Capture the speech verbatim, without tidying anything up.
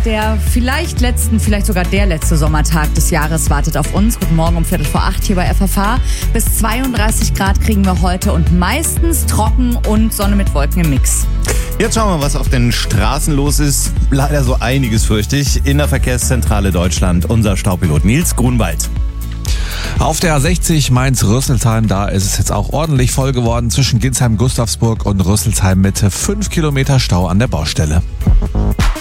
der vielleicht letzten, vielleicht sogar der letzte Sommertag des Jahres wartet auf uns. Guten Morgen um Viertel vor acht hier bei F F H. Bis zweiunddreißig Grad kriegen wir heute und meistens trocken und Sonne mit Wolken im Mix. Jetzt schauen wir, was auf den Straßen los ist. Leider so einiges, fürchte ich. In der Verkehrszentrale Deutschland, unser Staupilot Nils Grunwald. Auf der A sechzig Mainz-Rüsselsheim, da ist es jetzt auch ordentlich voll geworden zwischen Ginsheim-Gustavsburg und Rüsselsheim mit fünf Kilometer Stau an der Baustelle.